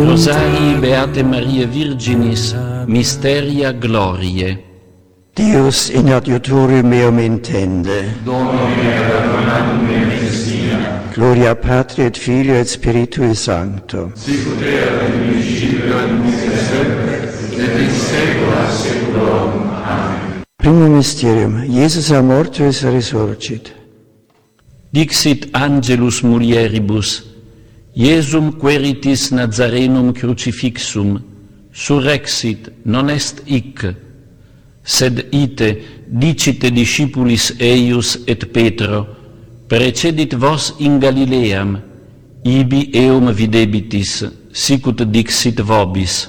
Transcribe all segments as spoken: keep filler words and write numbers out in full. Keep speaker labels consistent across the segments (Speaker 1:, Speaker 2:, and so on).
Speaker 1: Rosarii Beate Maria Virginis, Mysteria Gloriae.
Speaker 2: Deus in adiutorium meum intende.
Speaker 3: Domine adonam me festina.
Speaker 2: Gloria Patri et Filio et Spiritui Sancto.
Speaker 3: Sicut erat in principio et nunc et semper, et in saecula saeculorum. Amen.
Speaker 2: Primum mysterium, Jesus a mortuis resurgit.
Speaker 1: Dixit angelus mulieribus, Iesum queritis Nazarenum crucifixum, surrexit, non est hic, sed ite dicite discipulis eius et Petro, precedit vos in Galileam, ibi eum videbitis, sicut dixit vobis.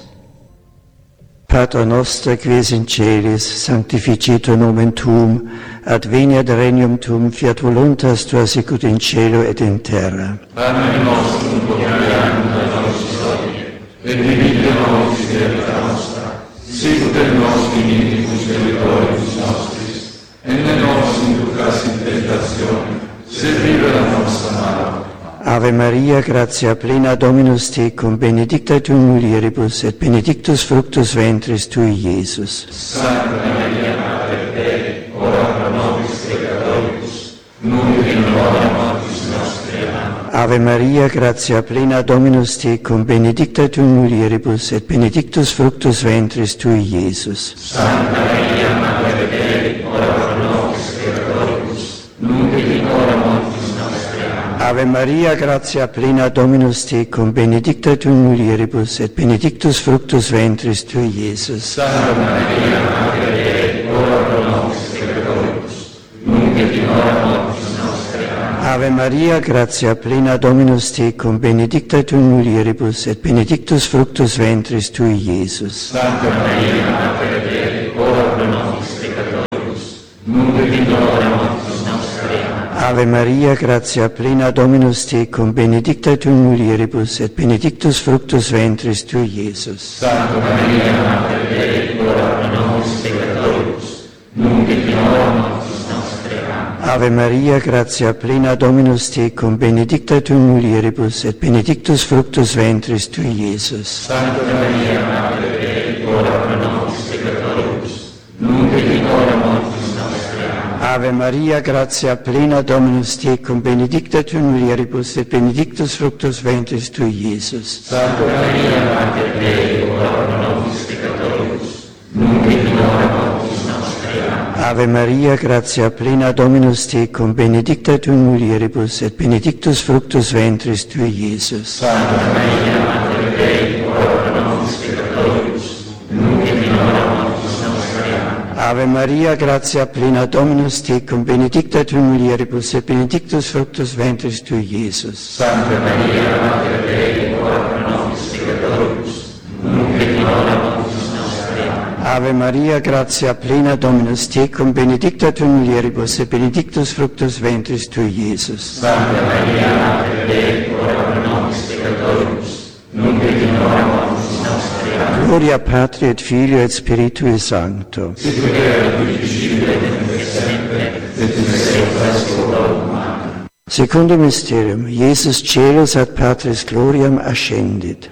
Speaker 2: Pater noster, quies in celis, sanctificetur nomen tuum, adveniat regnum tuum, fiat voluntas tua sicut in cielo et in terra.
Speaker 3: Panem nostrum quotidianum da nobis hodie, et dimitte nobis debita nostra, sicut et nos dimittimus debitoribus nostris, et ne nos inducas in tentationem, sed libera nos a malo.
Speaker 2: Ave Maria, gratia plena Dominus tecum, benedicta tu mulieribus, et benedictus fructus ventris tui, Iesus.
Speaker 3: Sancta Maria, Mater Dei, ora pro nobis peccatoribus, nunc in hora mortis nostre. Amen.
Speaker 2: Ave Maria, gratia plena Dominus tecum, benedicta tu mulieribus, et benedictus fructus ventris tui, Iesus.
Speaker 3: Sancta Maria, Mater Dei, ora pro nobis peccatoribus, nunc in hora mortis nostre. Amen.
Speaker 2: Ave Maria, gratia plena Dominus tecum, benedicta tu mulieribus, et benedictus fructus ventris tui, Iesus.
Speaker 3: Santa Maria, Mater Dei, ora pro nobis peccatoribus, nunc et in hora mortis nostre. Amen.
Speaker 2: Ave Maria, gratia plena Dominus tecum, benedicta tu mulieribus, et benedictus fructus ventris tui, Iesus.
Speaker 3: Santa Maria, Mater Dei, ora pro nobis peccatoribus, nunc et in hora mortis nostre. Amen.
Speaker 2: Ave Maria, gratia plena Dominus tecum, benedicta tu mulieribus, et benedictus fructus ventris tui, Iesus.
Speaker 3: Santa Maria, Mater Dei, ora pro nobis peccatoribus, nunc et in hora mortis nostre. Amen.
Speaker 2: Ave Maria, gratia plena Dominus tecum, benedicta tu mulieribus, et benedictus fructus ventris tui, Iesus.
Speaker 3: Santa Maria, Mater Dei, ora pro nobis peccatoribus, nunc et in hora mortis nostre. Amen.
Speaker 2: Ave Maria, gratia plena Dominus tecum, benedicta tu mulieribus, et benedictus fructus ventris tui, Iesus.
Speaker 3: Santa Maria, Mater Dei, ora pro nobis peccatoribus, nunc et in hora mortis nostre. Amen.
Speaker 2: Ave Maria, gratia plena Dominus tecum, benedicta tu mulieribus, et benedictus fructus ventris tui, Iesus.
Speaker 3: Santa Maria, Mater Dei, ora pro nobis peccatoribus, nunc et in hora mortis nostre. Amen.
Speaker 2: Ave Maria, gratia plena Dominus tecum, benedicta tu mulieribus, et benedictus fructus ventris tui, Iesus.
Speaker 3: Santa Maria, Mater Dei, ora pro nobis peccatoribus, nunc et in hora mortis nostre. Amen.
Speaker 2: Ave Maria, gratia plena Dominus tecum, benedicta tu mulieribus, et benedictus fructus ventris tui, Iesus.
Speaker 3: Santa Maria, Mater Dei, ora pro nobis peccatoribus, nunc et in hora mortis nostre. Amen.
Speaker 2: Gloria Patri et Filio et Spiritui Sancto.
Speaker 3: Sicut erat in principio et nunc et semper, et in saecula saeculorum. Amen.
Speaker 2: Secundum mysterium, Jesus caelus ad Patris gloriam ascendit.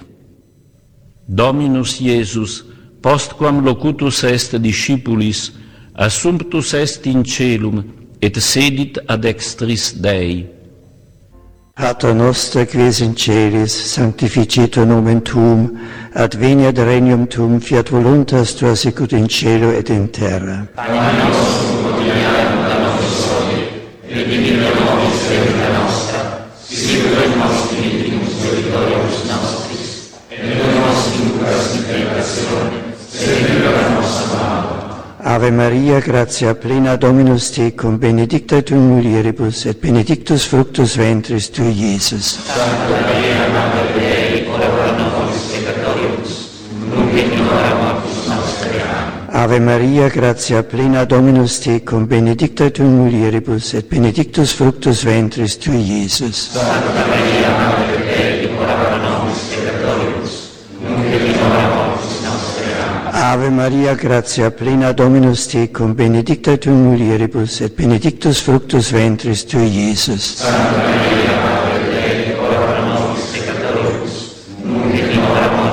Speaker 1: Dominus Iesus, postquam locutus est discipulis, assumptus est in caelum, et sedit ad extris Dei.
Speaker 2: Pater noster, quies in celis, sanctificetur nomen tuum, adveniat regnum tuum, fiat voluntas tua sicut in cielo et in terra.
Speaker 3: Panem nostrum quotidianum da nobis hodie, et dimitte nobis debita nostra, sicut et nos dimittimus debitoribus nostris, et ne nos inducas in tentationem, sed libera nos a malo.
Speaker 2: Ave Maria, gratia plena Dominus tecum, benedicta tu mulieribus, et benedictus fructus ventris tui, Iesus.
Speaker 3: Santa Maria, Mater Dei, ora pro nobis peccatoribus, nunc et in hora mortis nostre. Amen.
Speaker 2: Ave Maria, gratia plena Dominus tecum, benedicta tu mulieribus, et benedictus fructus ventris tui, Iesus.
Speaker 3: Santa Maria, Mater Dei, ora pro nobis peccatoribus, nunc et in hora mortis nostre. Amen.
Speaker 2: Ave Maria, gratia plena Dominus tecum, benedicta tu mulieribus, et benedictus fructus ventris tui, Iesus.
Speaker 3: Santa Maria, Mater Dei, ora pro nobis peccatoribus, nunc et in hora mortis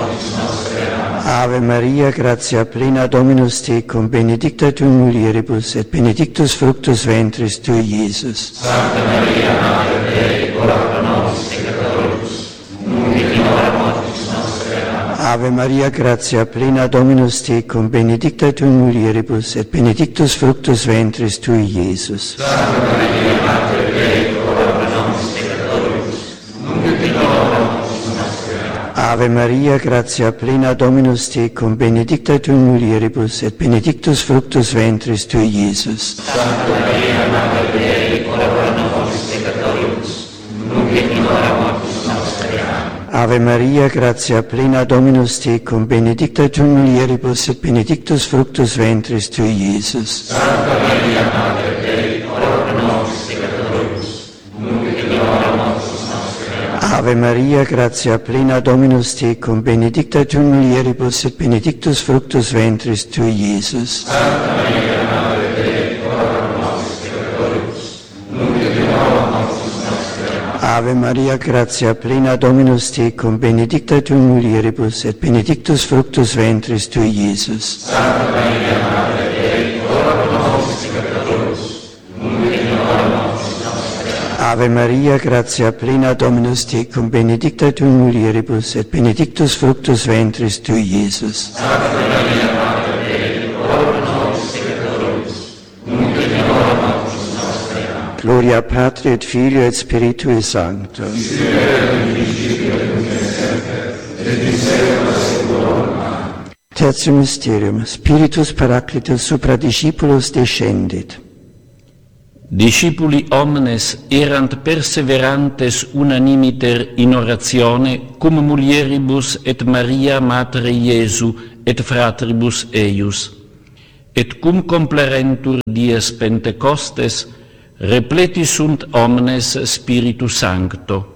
Speaker 2: Ave Maria, gratia plena, Dominus tecum, benedicta tu in mulieribus, et benedictus fructus ventris tui, Iesus.
Speaker 3: Sancta Maria, Mater Dei, ora pro nobis peccatoribus, nunc et in hora mortis nostre. Amen.
Speaker 2: Ave Maria, gratia plena, Dominus tecum, benedicta tu in mulieribus, et benedictus fructus ventris tui, Iesus.
Speaker 3: Sancta Maria, Mater Dei, ora pro nobis peccatoribus, nunc et in hora mortis nostre. Amen.
Speaker 2: Ave Maria, gratia plena, Dominus tecum, benedicta tu in mulieribus, et benedictus fructus ventris tui, Iesus.
Speaker 3: Sancta Maria, Mater Dei, ora pro nobis peccatoribus, nunc et in hora mortis nostre. Amen.
Speaker 2: Ave Maria, gratia plena, Dominus tecum, benedicta tu in mulieribus, et benedictus fructus ventris tui, Iesus.
Speaker 3: Sancta Maria, Mater Dei, ora pro nobis peccatoribus, nunc et in hora mortis nostre. Amen.
Speaker 2: Ave Maria, gratia plena, Dominus tecum, benedicta tu in mulieribus, et benedictus fructus ventris tui, Iesus.
Speaker 3: Sancta Maria, Mater Dei, ora pro nobis peccatoribus, nunc et in hora mortis nostre. Amen.
Speaker 2: Ave Maria, gratia plena, Dominus tecum, benedicta tu in mulieribus, et benedictus fructus ventris tui, Iesus.
Speaker 3: Sancta Maria, Mater Dei, ora pro nobis peccatoribus, nunc et in hora mortis nostre. Amen.
Speaker 2: Ave Maria, gratia plena, Dominus tecum, benedicta tu in mulieribus, et benedictus fructus ventris tui, Iesus.
Speaker 3: Sancta Maria, Mater Dei, ora pro nobis peccatoribus, nunc et in hora mortis nostre. Amen.
Speaker 2: Gloria Patri et Filio et Spiritui Sancto. Tertium Mysterium, Spiritus Paraclitus supra discipulos descendit.
Speaker 1: Discipuli omnes erant perseverantes unanimiter in oratione cum mulieribus et Maria Mater Iesu et fratribus eius, et cum complerentur dies Pentecostes repleti sunt omnes Spiritu Sancto.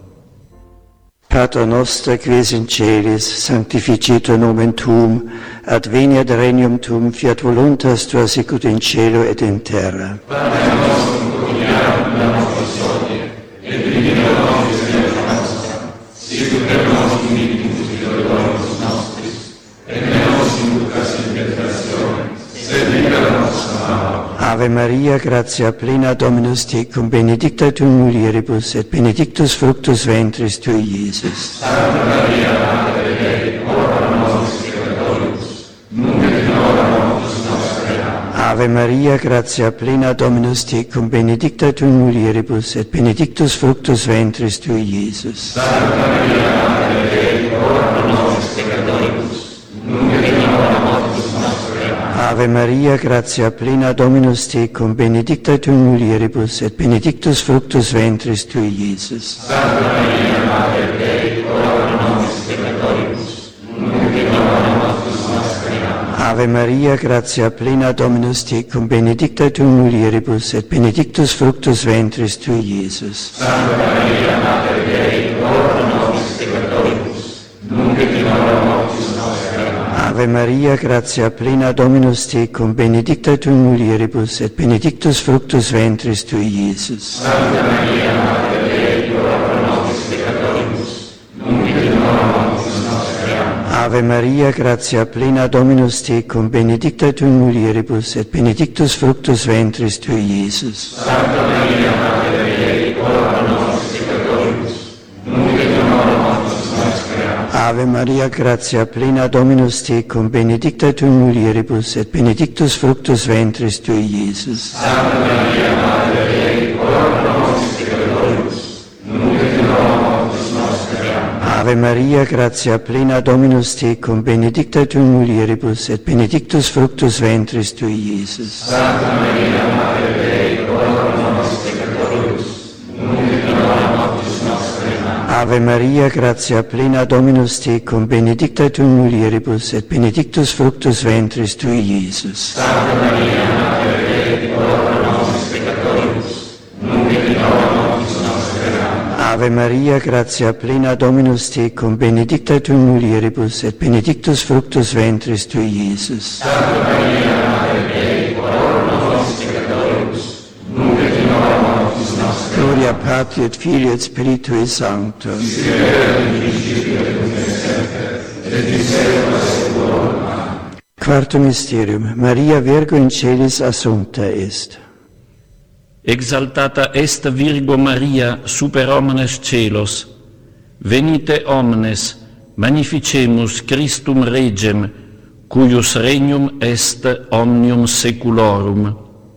Speaker 2: Pater noster, qui es in celis, sanctificetur nomen tuum, adveniat regnum tuum, fiat voluntas tua sicut in cielo et in terra.
Speaker 3: Panem nostrum quotidianum da nobis hodie, et dimitte nobis debita nostra, sicut et nos dimittimus deudores nostris, et ne nos inducas in tentationem, sed libera nos a malo.
Speaker 2: Ave Maria, gratia plena, Dominus tecum, benedicta tu in mulieribus, et benedictus fructus ventris tui, Iesus.
Speaker 3: Sancta Maria, Mater Dei, ora pro nobis peccatoribus, nunc et in hora mortis nostre. Amen.
Speaker 2: Ave Maria, gratia plena, Dominus tecum, benedicta tu in mulieribus, et benedictus fructus ventris tui, Iesus.
Speaker 3: Sancta Maria, Mater Dei, ora pro nobis peccatoribus, nunc et in hora mortis nostre. Amen.
Speaker 2: Ave Maria, gratia plena, Dominus tecum, benedicta tu in mulieribus, et benedictus fructus ventris tui, Iesus.
Speaker 3: Sancta Maria, Mater Dei, ora pro nobis peccatoribus, nunc et in hora mortis nostre. Amen.
Speaker 2: Ave Maria, gratia plena, Dominus tecum, benedicta tu in mulieribus, et benedictus fructus ventris tui, Iesus.
Speaker 3: Sancta Maria, Mater Dei, ora pro nobis peccatoribus, nunc et in hora mortis nostre. Amen.
Speaker 2: Ave Maria, gratia plena, Dominus tecum, benedicta tu in mulieribus, et benedictus fructus ventris tui, Iesus.
Speaker 3: Sancta Maria, Mater Dei, ora pro nobis peccatoribus, nunc et in hora mortis nostre. Amen.
Speaker 2: Ave Maria, gratia plena, Dominus tecum, benedicta tu in mulieribus, et benedictus fructus ventris tui, Iesus.
Speaker 3: Sancta Maria, Mater Dei, ora pro nobis peccatoribus, nunc et in hora mortis nostre. Amen.
Speaker 2: Ave Maria, gratia plena, Dominus tecum, benedicta tu in mulieribus, et benedictus fructus ventris tui, Iesus.
Speaker 3: Sancta Maria, Mater Dei, ora pro nobis peccatoribus, nunc et in hora mortis nostre. Amen.
Speaker 2: Ave Maria, gratia plena, Dominus tecum, benedicta tu in mulieribus, et benedictus fructus ventris tui, Iesus.
Speaker 3: Sancta Maria, Mater Dei, ora pro nobis peccatoribus, nunc et in hora mortis nostre. Amen.
Speaker 2: Ave Maria, gratia plena, Dominus tecum, benedicta tu in mulieribus, et benedictus fructus ventris tui, Iesus.
Speaker 3: Sancta Maria, Mater Dei, ora pro nobis peccatoribus, nunc et in hora mortis nostre. Amen.
Speaker 2: Ave Maria, gratia plena, Dominus tecum, benedicta tu in mulieribus, et benedictus fructus ventris tui, Iesus.
Speaker 3: Sancta Maria, Mater Dei, ora pro nobis peccatoribus, nunc et in hora mortis nostre.
Speaker 2: Gloria Patri et Filio et Spiritui Sancto.
Speaker 3: Et in secula seculorum.
Speaker 2: Quarto Mysterium. Maria Virgo in Celis Assumpta est.
Speaker 1: Exaltata est Virgo Maria super omnes celos. Venite omnes, magnificemus Christum Regem, cuius regnum est omnium saeculorum.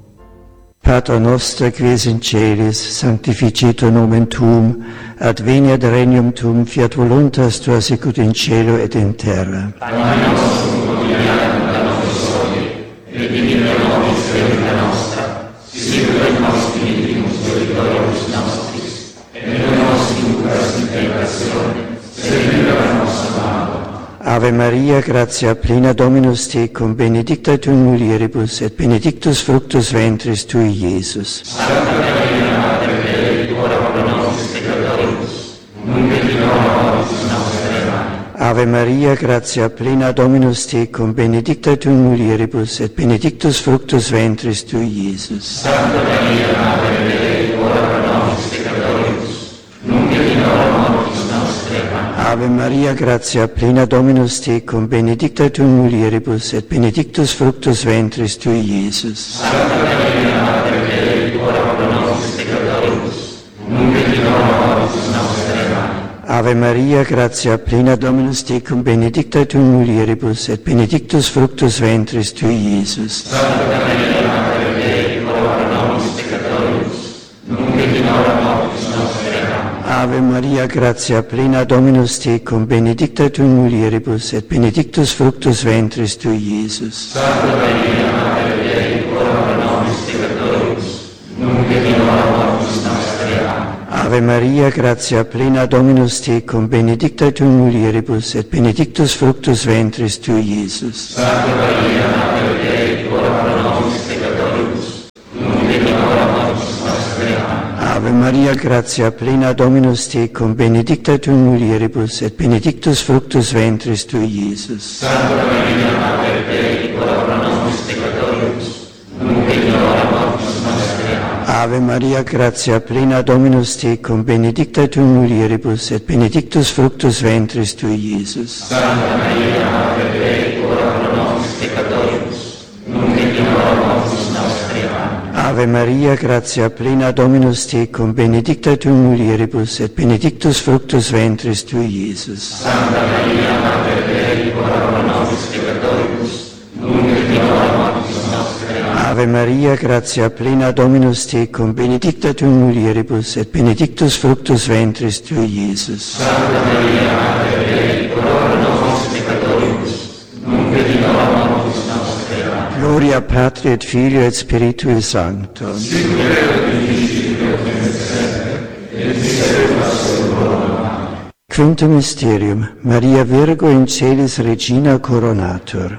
Speaker 2: Pater noster, quies in celis, sanctificetur nomen tuum, ad veniat regnum tuum, fiat voluntas tua sicut in cielo et in terra.
Speaker 3: Pane nostrum quotidianum da nobis hodie, et dimitte nobis debita nostra, sicut et nos dimittimus debitoribus nostris, et non nos inducas in tentatione, sed libera nos a malo.
Speaker 2: Ave Maria, gratia plena Dominus tecum, benedicta tu in mulieribus, et benedictus fructus ventris tui, Iesus.
Speaker 3: Santa Maria, Mater Dei, ora pro nobis peccatoribus, nunc et in hora mortis nostre. Amen.
Speaker 2: Ave Maria, gratia plena Dominus tecum, benedicta tu in mulieribus, et benedictus fructus ventris tui, Iesus.
Speaker 3: Santa Maria, Mater Dei, ora pro nobis peccatoribus, nunc et in hora mortis nostre. Amen.
Speaker 2: Ave Maria, gratia plena Dominus tecum, benedicta tu in mulieribus, et benedictus fructus ventris tui, Iesus.
Speaker 3: Santa Maria, Mater Dei, ora pro nobis peccatoribus, nunc et in hora mortis nostre. Amen.
Speaker 2: Ave Maria, gratia plena Dominus tecum, benedicta tu in mulieribus, et benedictus fructus ventris tui, Iesus.
Speaker 3: Santa Maria, Mater Dei, ora pro nobis peccatoribus, nunc et in hora mortis nostre. Amen.
Speaker 2: Ave Maria, gratia plena Dominus tecum, benedicta tu in mulieribus, et benedictus fructus ventris tui, Iesus.
Speaker 3: Santa Maria, Mater Dei, ora pro nobis peccatoribus, nunc et in hora mortis nostre. Amen.
Speaker 2: Ave Maria, gratia plena Dominus tecum, benedicta tu in mulieribus, et benedictus fructus ventris tui, Iesus.
Speaker 3: Santa Maria, Mater Dei, ora pro nobis peccatoribus, nunc et in hora mortis nostre. Amen.
Speaker 2: Ave Maria, gratia plena Dominus tecum, benedicta tu in mulieribus, et benedictus fructus ventris tui, Iesus.
Speaker 3: Santa Maria, Mater Dei, ora pro nobis peccatoribus, nunc et in hora mortis nostre. Amen.
Speaker 2: Ave Maria, gratia plena Dominus tecum, benedicta tu in mulieribus, et benedictus fructus ventris tui, Iesus.
Speaker 3: Santa Maria, Mater Dei, ora pro nobis peccatoribus, nunc et in hora mortis nostre. Amen.
Speaker 2: Ave Maria, gratia plena Dominus tecum, benedicta tu in mulieribus, et benedictus fructus ventris tui, Iesus.
Speaker 3: Santa Maria, Mater Dei, ora pro nobis peccatoribus, nunc et in hora mortis nostre. Amen.
Speaker 2: Ave Maria, gratia plena Dominus tecum, benedicta tu in mulieribus, et benedictus fructus ventris tui, Iesus.
Speaker 3: Santa Maria, Mater Dei, ora pro nobis peccatoribus, nunc et in hora mortis nostre. Amen.
Speaker 2: Gloria Patri et Filio et Spiritui Sancto.
Speaker 3: Sicut erat in principio et nunc semper, et saecula saeculorum. Amen.
Speaker 2: Quinto Mysterium. Maria Virgo in Celis Regina coronatur.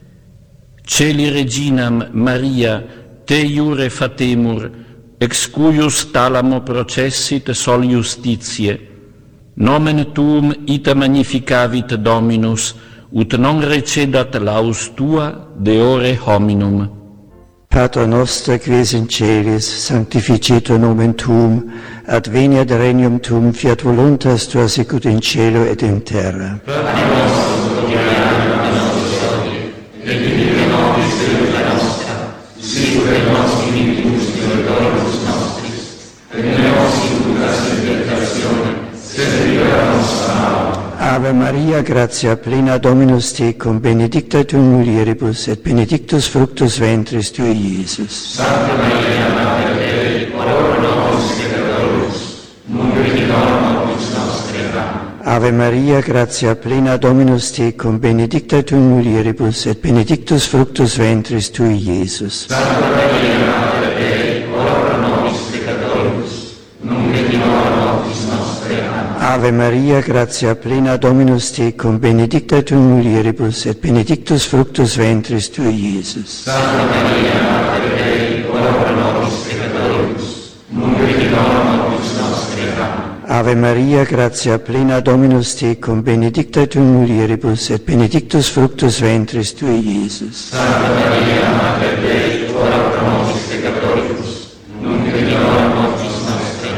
Speaker 1: Celi Reginam Maria, te iure fatemur, ex cuius talamo processit sol justitiae. Nomen tuum ita magnificavit Dominus, ut non recedat laus tua de ore hominum.
Speaker 2: Pater noster, quies in celis, sanctificetur nomen tuum, ad veniat regnum tuum, fiat voluntas tua sicut in cielo et in terra.
Speaker 3: Pane nostrum quotidianum da nobis hodie, et dimitte nobis debita nostra, sicut et nos dimittimus debitoribus nostris, et ne nos inducas in tentatione, sed libera nos a malo.
Speaker 2: Ave Maria, gratia plena Dominus tecum, benedicta tu in mulieribus, et benedictus fructus ventris tui, Iesus.
Speaker 3: Santa Maria, Mater Dei, ora pro nobis peccatoribus, nunc et in hora mortis nostre. Amen.
Speaker 2: Ave Maria, gratia plena Dominus tecum, benedicta tu in mulieribus, et benedictus fructus ventris tui, Iesus.
Speaker 3: Santa Maria, Mater Dei, ora pro nobis peccatoribus, nunc et in hora mortis nostre. Amen.
Speaker 2: Ave Maria, gratia plena Dominus tecum, benedicta tu in mulieribus, et benedictus fructus ventris tui, Iesus.
Speaker 3: Santa Maria, Mater Dei, ora pro nobis peccatoribus, nunc et in hora mortis nostre. Amen.
Speaker 2: Ave Maria, gratia plena Dominus tecum, benedicta tu in mulieribus, et benedictus fructus ventris tui, Iesus.
Speaker 3: Santa Maria, Mater Dei, ora pro nobis peccatoribus, nunc et in hora mortis nostre. Amen.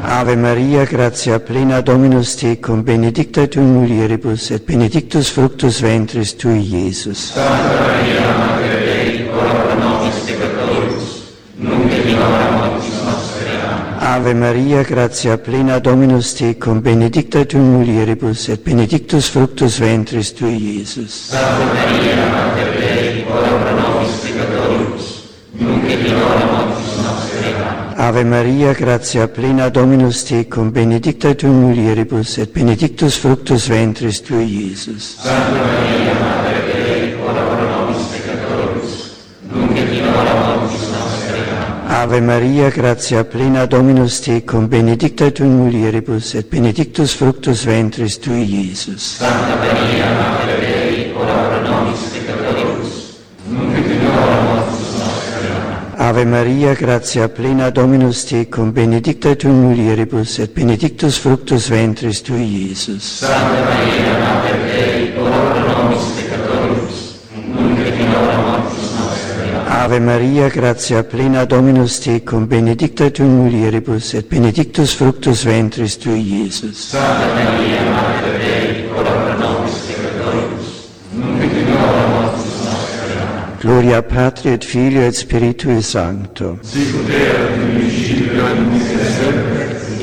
Speaker 2: Ave Maria, gratia plena, Dominus tecum, benedicta tu in mulieribus, et benedictus fructus ventris tui, Iesus.
Speaker 3: Santa Maria, Mater Dei, ora pro nobis peccatoribus, nunc et in hora mortis nostre. Amen.
Speaker 2: Ave Maria, gratia plena, Dominus tecum, benedicta tu in mulieribus, et benedictus fructus ventris tui, Iesus.
Speaker 3: Santa Maria, Mater Dei, ora pro nobis peccatoribus, nunc et in hora mortis nostre. Amen.
Speaker 2: Ave Maria, gratia plena, Dominus tecum, benedicta tu in mulieribus, et benedictus fructus ventris tui, Iesus.
Speaker 3: Santa Maria, Mater Dei, ora pro nobis peccatoribus, nunc et in hora mortis nostre. Amen.
Speaker 2: Ave Maria, gratia plena, Dominus tecum, benedicta tu in mulieribus, et benedictus fructus ventris tui, Iesus.
Speaker 3: Santa Maria, Mater Dei, ora pro nobis peccatoribus, nunc et in hora mortis nostre. Amen.
Speaker 2: Ave Maria, gratia plena, Dominus tecum, benedicta tu in mulieribus, et benedictus fructus ventris tui, Iesus.
Speaker 3: Santa Maria, Mater Dei, ora pro nobis peccatoribus, nunc et in hora mortis nostre. Amen.
Speaker 2: Ave Maria, gratia plena, Dominus tecum, benedicta tu in mulieribus, et benedictus fructus ventris tui, Iesus.
Speaker 3: Santa Maria, Mater Dei, ora pro nobis peccatoribus, nunc et in hora mortis nostre. Amen.
Speaker 2: Gloria Patri et Filio et Spiritui Sancto.
Speaker 3: Sicut erat in principio et nunc et semper